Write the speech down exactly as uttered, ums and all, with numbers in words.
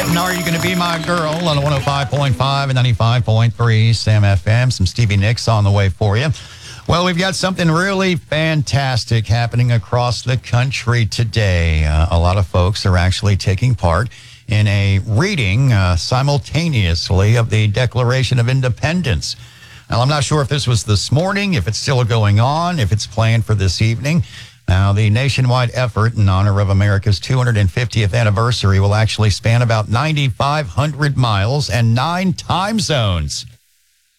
And Are You Gonna Be My Girl on one oh five point five and ninety-five point three Sam F M. Some Stevie Nicks on the way for you. Well, we've got something really fantastic happening across the country today. Uh, a lot of folks are actually taking part in a reading uh, simultaneously of the Declaration of Independence. Now, I'm not sure if this was this morning, if it's still going on, if it's planned for this evening. Now, the nationwide effort in honor of America's two hundred fiftieth anniversary will actually span about nine thousand five hundred miles and nine time zones.